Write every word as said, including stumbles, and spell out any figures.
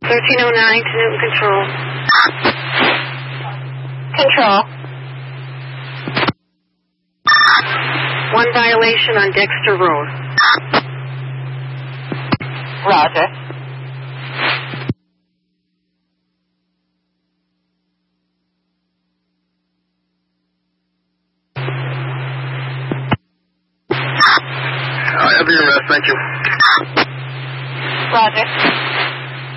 thirteen oh nine to Newton Control. Control. One violation on Dexter Road. Roger. I have your arrest, thank you. Roger.